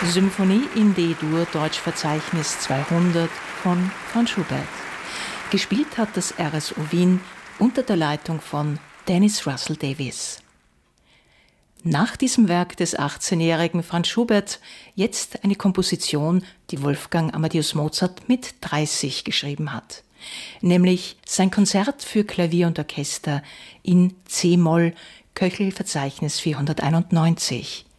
Symphonie in D-Dur, Deutschverzeichnis 200 von Franz Schubert. Gespielt hat das RSO Wien unter der Leitung von Dennis Russell Davies. Nach diesem Werk des 18-jährigen Franz Schubert jetzt eine Komposition, die Wolfgang Amadeus Mozart mit 30 geschrieben hat. Nämlich sein Konzert für Klavier und Orchester in C-Moll, Köchel-Verzeichnis 491.